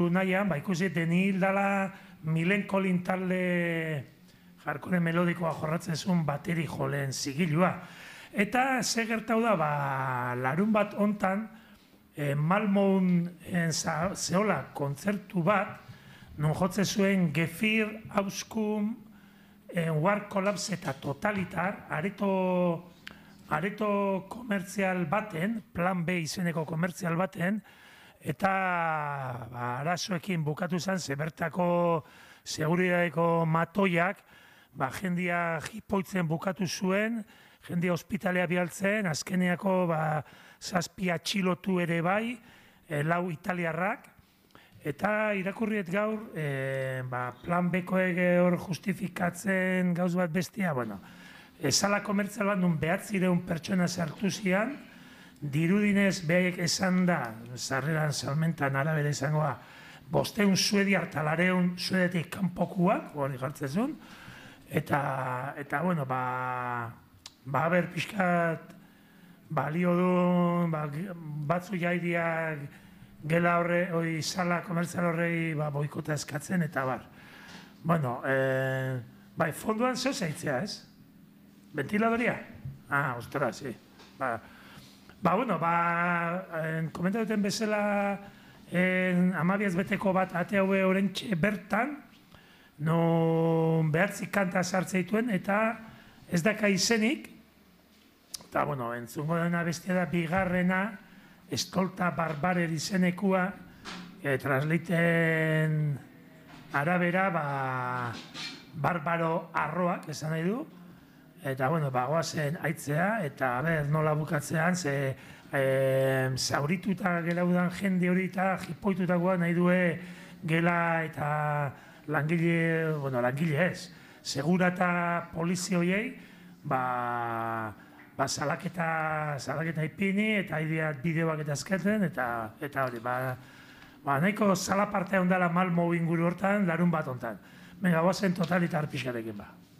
nahian, ikusi denil dala Milen Collin talde jarkone melodikoa jorratzen zuen bateri joleen zigilua. Eta ze gertau da, larun bat hontan, Malmoun zehola kontzertu bat, non jotzen zuen Gefir, Auskum, War Collapse eta Totalitar, areto komertzial baten, Plan B izeneko komertzial baten, eta arazoekin bukatu zen, zebertako seguridadeko matoiak, jendia jipoitzen bukatu zuen, jendia ospitalea bialtzen, azkeneako 7 atxilotu ere bai, 4 italiarrak, eta irakurriet gaur, Plan B-koek hor justifikatzen gauz bat bestia, sala komertzial bat nun 900 pertsona sartu zian, dirudinez behaiek esan da, sarreran salmentan arabera izangoa, 500 suediar eta 200 suedetik kanpokuak, hori jartzen zuen, eta, haber pixkat, balio du, batzu jaidiak gela horre, sala komertzial horrei boikota eskatzen, eta bar. Fonduan zeu zaitzea, ez? Ventiladoria? Ostras, sí. Komentatuten bezala 12 beteko bat ate haue orentxe bertan, non 9 kanta sartzeituen, eta ez daka izenik, eta, entzungo dena bestia da, bigarrena, Eskolta Barbarer izenekua, transliten arabera, barbaro arroak, esan nahi du, eta, goazen aitzea, eta, nola bukatzean, zaurituta gelaudan jende hori eta jipoitutakoa nahi due gela eta langile ez, segura eta polizia horiei, salaketa ipini eta bideoak eta azkaten, eta hori, nahiko salapartea ondala Malmo inguru hortan, larun bat hontan. Goazen Totalitar pixkarekin